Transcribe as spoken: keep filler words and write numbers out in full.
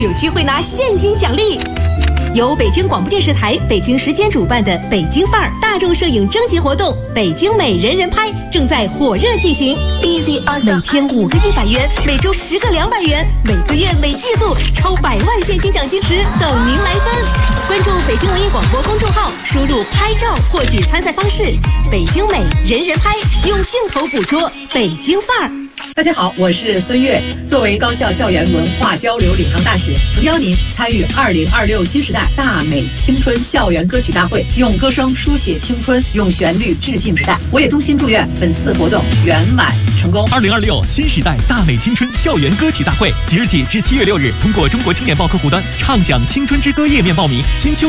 有机会拿现金奖励。由北京广播电视台北京时间主办的北京范儿大众摄影征集活动“北京美人人拍”正在火热进行。每天五个一百元，每周十个两百元，每个月每季度超百万现金奖金池等您来分。关注北京文艺广播公众号，输入“拍照”获取参赛方式。北京美人人拍，用镜头捕捉北京范儿。 大家好，我是孙悦。作为高校校园文化交流领航大使，邀您参与二零二六新时代大美青春校园歌曲大会，用歌声书写青春，用旋律致敬时代。我也衷心祝愿本次活动圆满成功。 二零二六新时代大美青春校园歌曲大会，即日起至七月六日，通过中国青年报客户端“畅享青春之歌”页面报名。金秋